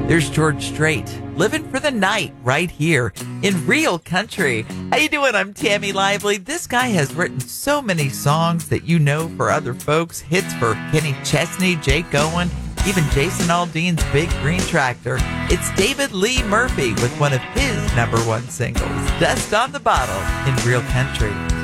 There's George Strait, living for the night right here in Real Country. How you doing? I'm Tammy Lively. This guy has written so many songs that you know for other folks, hits for Kenny Chesney, Jake Owen, even Jason Aldean's Big Green Tractor. It's David Lee Murphy with one of his number one singles, Dust on the Bottle, in Real Country.